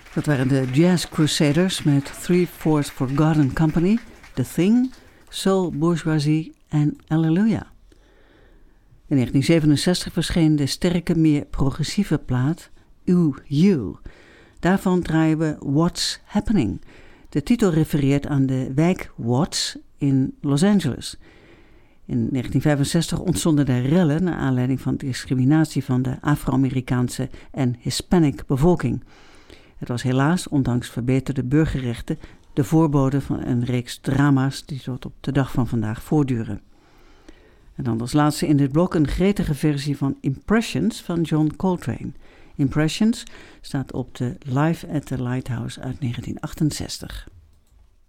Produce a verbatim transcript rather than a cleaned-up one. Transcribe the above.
Dat waren de Jazz Crusaders met Three Fourths Forgotten Company, The Thing, Soul Bourgeoisie en Hallelujah. In negentien zevenenzestig verscheen de sterke, meer progressieve plaat Ooh You. Daarvan draaien we What's Happening. De titel refereert aan de wijk Watts in Los Angeles. In negentien vijfenzestig ontstonden er rellen naar aanleiding van discriminatie van de Afro-Amerikaanse en Hispanic bevolking. Het was helaas, ondanks verbeterde burgerrechten, de voorbode van een reeks drama's die tot op de dag van vandaag voortduren. En dan als laatste in dit blok een gretige versie van Impressions van John Coltrane. Impressions staat op de Live at the Lighthouse uit negentien achtenzestig.